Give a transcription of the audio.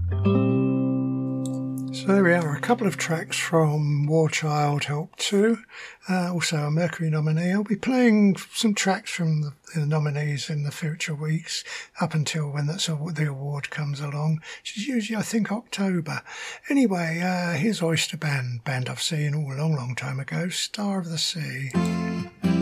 So there we are, a couple of tracks from War Child Help 2, also a Mercury nominee. I'll be playing some tracks from the nominees in the future weeks, up until when the award comes along, which is usually, I think, October. Anyway, here's Oyster Band, band I've seen a long time ago, Star of the Sea.